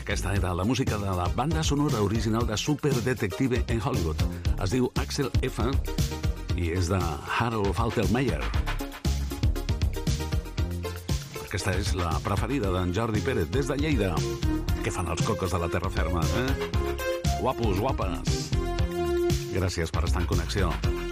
Aquesta era la música de la banda sonora original de Super Detective en Hollywood. Es diu Axel F. i és de Harold Faltermeyer. Aquesta és la preferida d'en Jordi Pérez des de Lleida. Què fan els cocos de la terra ferma, eh? Guapos, guapes. Gràcies per estar en connexió.